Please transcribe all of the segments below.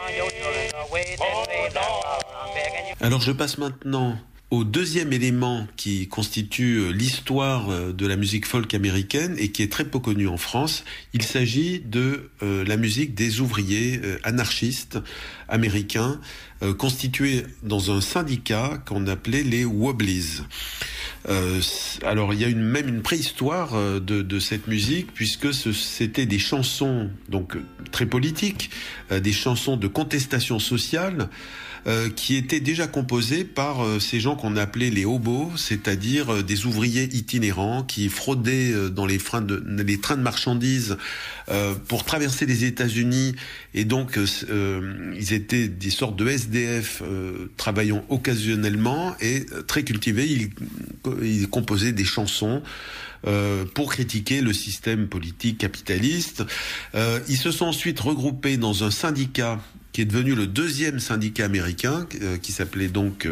Alors je passe maintenant au deuxième élément qui constitue l'histoire de la musique folk américaine et qui est très peu connu en France. Il s'agit de la musique des ouvriers anarchistes américains constitués dans un syndicat qu'on appelait les Wobblies. Alors il y a même une préhistoire de cette musique, puisque c'était des chansons donc très politiques, des chansons de contestation sociale, qui étaient déjà composées par ces gens qu'on appelait les hobos, c'est-à-dire des ouvriers itinérants qui fraudaient dans les trains de marchandises pour traverser les États-Unis, et donc ils étaient des sortes de SDF travaillant occasionnellement et très cultivés. Ils composaient des chansons pour critiquer le système politique capitaliste. Ils se sont ensuite regroupés dans un syndicat qui est devenu le deuxième syndicat américain, qui s'appelait donc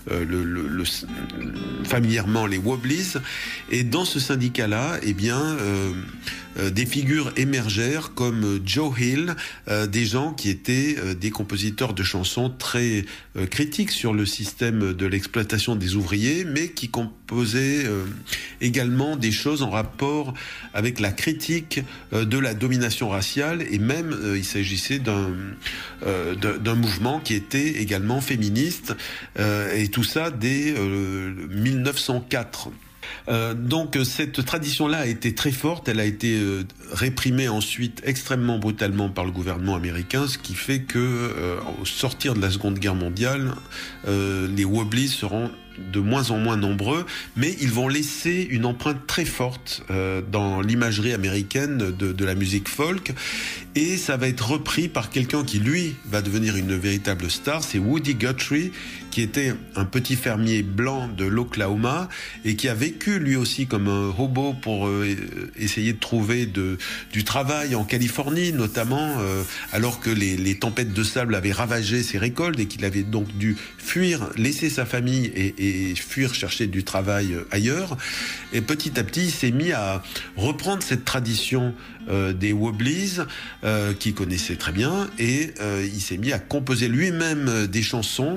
familièrement les Wobblies. Et dans ce syndicat-là, eh bien, des figures émergèrent comme Joe Hill, des gens qui étaient des compositeurs de chansons très critiques sur le système de l'exploitation des ouvriers, mais qui composaient également des choses en rapport avec la critique de la domination raciale, et même il s'agissait d'un mouvement qui était également féministe, et tout ça dès 1904. Donc cette tradition-là a été très forte, elle a été réprimée ensuite extrêmement brutalement par le gouvernement américain, ce qui fait que au sortir de la Seconde Guerre mondiale, les Wobblies seront de moins en moins nombreux, mais ils vont laisser une empreinte très forte dans l'imagerie américaine de la musique folk, et ça va être repris par quelqu'un qui, lui, va devenir une véritable star. C'est Woody Guthrie, qui était un petit fermier blanc de l'Oklahoma et qui a vécu lui aussi comme un hobo pour essayer de trouver du travail en Californie, notamment alors que les tempêtes de sable avaient ravagé ses récoltes, et qu'il avait donc dû fuir, laisser sa famille et fuir chercher du travail ailleurs. Et petit à petit, il s'est mis à reprendre cette tradition des Wobblies qu'il connaissait très bien, et il s'est mis à composer lui-même des chansons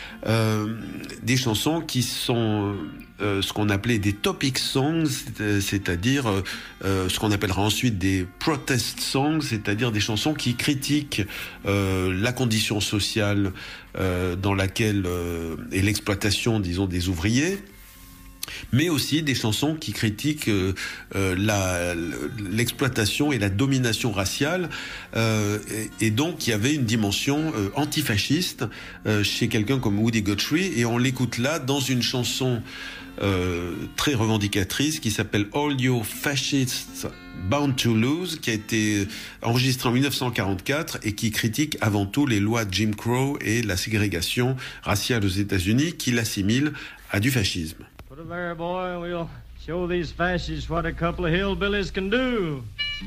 qui sont ce qu'on appelait des topic songs, c'est-à-dire ce qu'on appellera ensuite des protest songs, c'est-à-dire des chansons qui critiquent la condition sociale dans laquelle est l'exploitation, disons, des ouvriers, mais aussi des chansons qui critiquent l'exploitation et la domination raciale, et donc il y avait une dimension antifasciste chez quelqu'un comme Woody Guthrie, et on l'écoute là dans une chanson très revendicatrice qui s'appelle All You Fascists Bound to Lose, qui a été enregistrée en 1944 et qui critique avant tout les lois de Jim Crow et la ségrégation raciale aux États-Unis, qui l'assimile à du fascisme. Put it there, boy, and we'll show these fascists what a couple of hillbillies can do.